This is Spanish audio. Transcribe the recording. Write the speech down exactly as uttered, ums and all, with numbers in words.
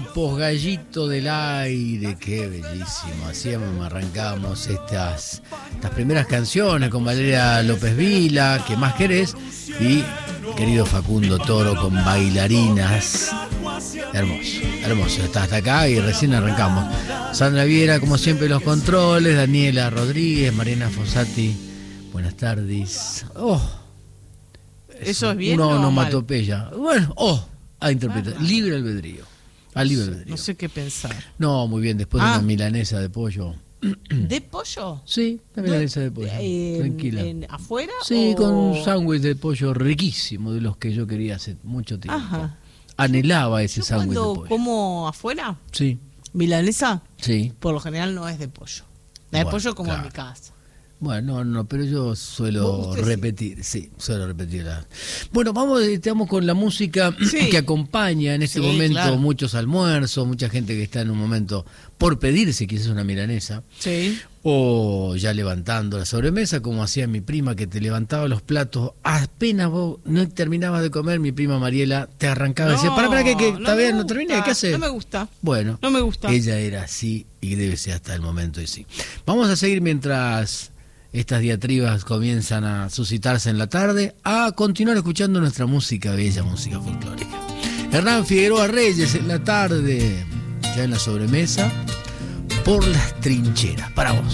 Campos, Gallito del Aire, qué bellísimo. Así arrancamos estas, estas primeras canciones con Valeria López Vila, ¿Qué más querés? Y querido Facundo Toro con Bailarinas. Hermoso, hermoso. Está hasta acá y recién arrancamos. Sandra Viera, como siempre, los controles. Daniela Rodríguez, Mariana Fossati, buenas tardes. Oh, ¿Eso es bien una o onomatopeya. Bueno, oh, a interpretar. Ah, libre albedrío. Al libre albedrío. No sé qué pensar. No, muy bien, después ah. de una milanesa de pollo. ¿De pollo? Sí, una milanesa de pollo. Eh, Tranquila. En, ¿Afuera? Sí, o... con un sándwich de pollo riquísimo, de los que yo quería hace mucho tiempo. Ajá. Anhelaba ese sándwich de pollo. ¿Como afuera? Sí. ¿Milanesa? Sí. Por lo general no es de pollo. La de bueno, pollo como claro. en mi casa. Bueno, no, pero yo suelo repetir, sí? sí, suelo repetirla. Bueno, vamos, estamos con la música sí. que acompaña en este sí, momento claro. muchos almuerzos, mucha gente que está en un momento por pedirse quizás una milanesa. Sí. O ya levantando la sobremesa, como hacía mi prima, que te levantaba los platos, apenas vos no terminabas de comer, mi prima Mariela te arrancaba no, y decía, para, para, que, que no todavía no terminé, ¿qué haces? No me gusta. Bueno, no me gusta. Ella era así y debe ser hasta el momento y sí. Vamos a seguir mientras estas diatribas comienzan a suscitarse en la tarde, a continuar escuchando nuestra música, bella música folclórica. Hernán Figueroa Reyes en la tarde, ya en la sobremesa, por las trincheras, para vos.